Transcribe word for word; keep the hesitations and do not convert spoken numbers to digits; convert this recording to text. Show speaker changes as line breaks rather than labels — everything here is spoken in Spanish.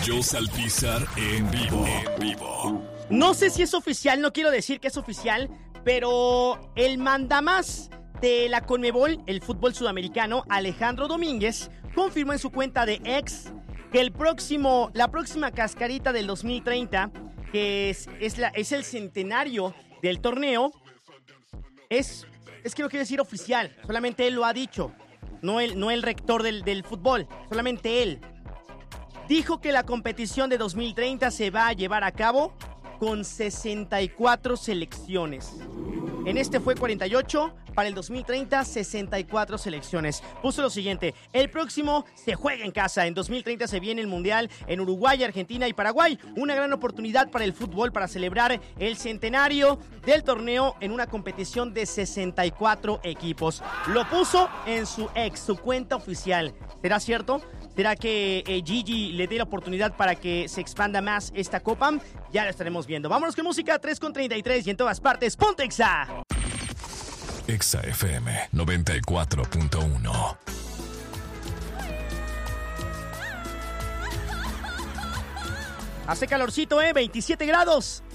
Josh Alpizar en vivo. En vivo.
No sé si es oficial, no quiero decir que es oficial, pero el mandamás de la Conmebol, el fútbol sudamericano, Alejandro Domínguez, confirmó en su cuenta de X que el próximo, la próxima cascarita del dos mil treinta, que es, es, la, es el centenario del torneo, es, es que no quiero decir oficial, solamente él lo ha dicho, no el, no el rector del, del fútbol, solamente él. Dijo que la competición de dos mil treinta se va a llevar a cabo con sesenta y cuatro selecciones. En este fue cuarenta y ocho, para el dos mil treinta sesenta y cuatro selecciones. Puso lo siguiente: el próximo se juega en casa. En dos mil treinta se viene el Mundial en Uruguay, Argentina y Paraguay. Una gran oportunidad para el fútbol para celebrar el centenario del torneo en una competición de sesenta y cuatro equipos. Lo puso en su ex, su cuenta oficial. ¿Será cierto? ¿Será que eh, Gigi le dé la oportunidad para que se expanda más esta copa? Ya lo estaremos viendo. Vámonos con música, tres con treinta y tres y en todas partes, ¡ponte Exa!
Exa F M noventa y cuatro punto uno.
Hace calorcito, ¿eh? veintisiete grados.